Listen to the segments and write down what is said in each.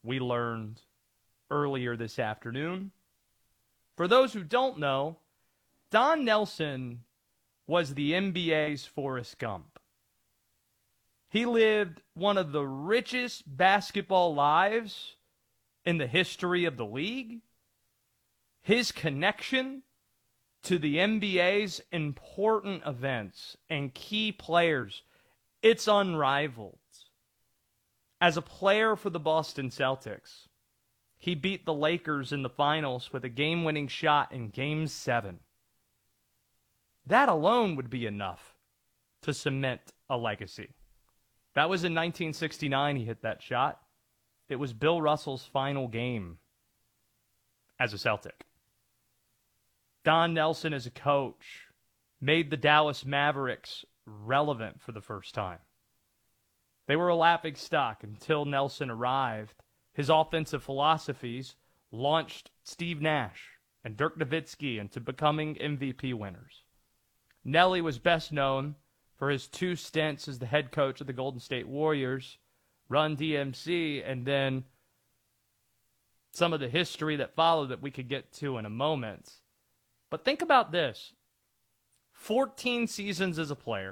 we learned earlier this afternoon. For those who don't know, Don Nelson was the NBA's Forrest Gump. He lived one of the richest basketball lives in the history of the league. His connection to the NBA's important events and key players, it's unrivaled. As a player for the Boston Celtics, he beat the Lakers in the finals with a game-winning shot in Game 7. That alone would be enough to cement a legacy. That was in 1969 he hit that shot. It was Bill Russell's final game as a Celtic. Don Nelson as a coach made the Dallas Mavericks relevant for the first time. They were a laughingstock until Nelson arrived. His offensive philosophies launched Steve Nash and Dirk Nowitzki into becoming MVP winners. Nelly was best known for his 2 stints as the head coach of the Golden State Warriors, Run DMC, and then some of the history that followed that we could get to in a moment. But think about this. 14 seasons as a player,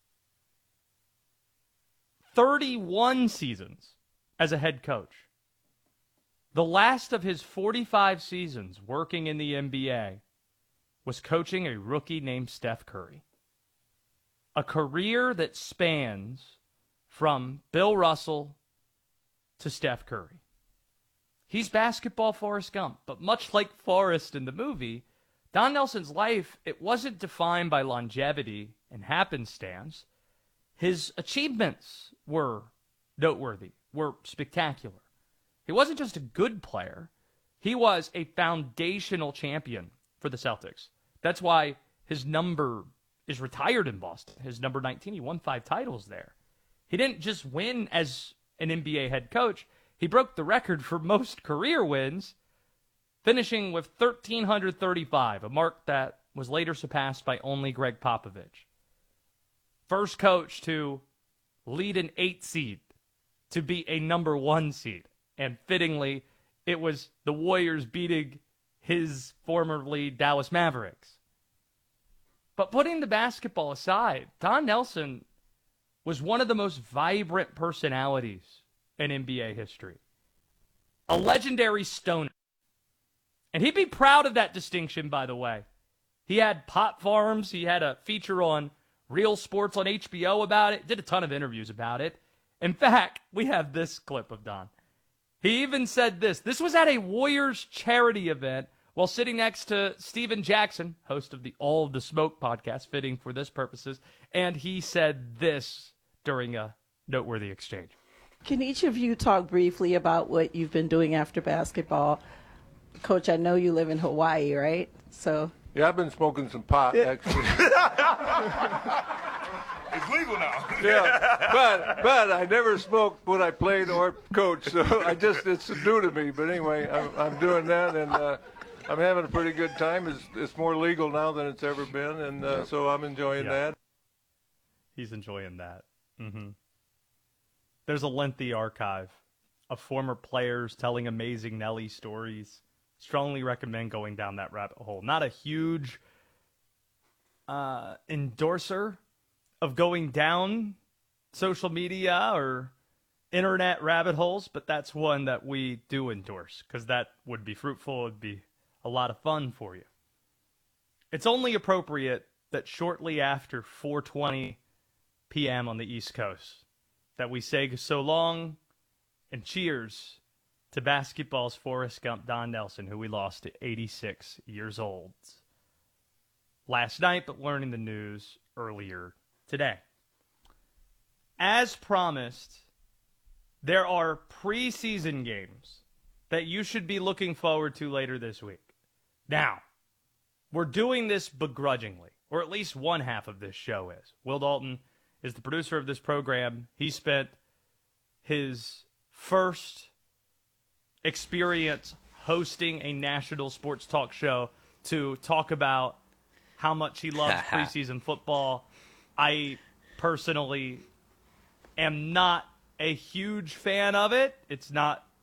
31 seasons as a head coach. The last of his 45 seasons working in the NBA was coaching a rookie named Steph Curry. A career that spans from Bill Russell to Steph Curry. He's basketball Forrest Gump, but much like Forrest in the movie, Don Nelson's life, it wasn't defined by longevity and happenstance. His achievements were noteworthy, were spectacular. He wasn't just a good player. He was a foundational champion for the Celtics. That's why his number is retired in Boston. His number 19, he won 5 titles there. He didn't just win as an NBA head coach. He broke the record for most career wins, finishing with 1,335, a mark that was later surpassed by only Greg Popovich. First coach to lead an 8 seed to be a number 1 seed. And fittingly, it was the Warriors beating his formerly Dallas Mavericks. But putting the basketball aside, Don Nelson was one of the most vibrant personalities in NBA history. A legendary stoner. And he'd be proud of that distinction, by the way. He had pot farms. He had a feature on Real Sports on HBO about it. Did a ton of interviews about it. In fact, we have this clip of Don. He even said this. This was at a Warriors charity event while sitting next to Steven Jackson, host of the All of the Smoke podcast, fitting for this purposes. And he said this during a noteworthy exchange. Can each of you talk briefly about what you've been doing after basketball? Coach, I know you live in Hawaii, right? So yeah, I've been smoking some pot, actually. It's legal now. Yeah, but I never smoked when I played or coached, so it's new to me. But anyway, I'm doing that, and I'm having a pretty good time. It's more legal now than it's ever been, and so I'm enjoying that. He's enjoying that. Mm-hmm. There's a lengthy archive of former players telling amazing Nelly stories. Strongly recommend going down that rabbit hole. Not a huge endorser of going down social media or internet rabbit holes, but that's one that we do endorse because that would be fruitful. It would be a lot of fun for you. It's only appropriate that shortly after 4:20 p.m. on the East Coast that we say so long and cheers to basketball's Forrest Gump, Don Nelson, who we lost at 86 years old last night, but learning the news earlier today. As promised, there are preseason games that you should be looking forward to later this week. Now, we're doing this begrudgingly, or at least one half of this show is. Will Dalton is the producer of this program. He spent his first experience hosting a national sports talk show to talk about how much he loves preseason football. I personally am not a huge fan of it. It's not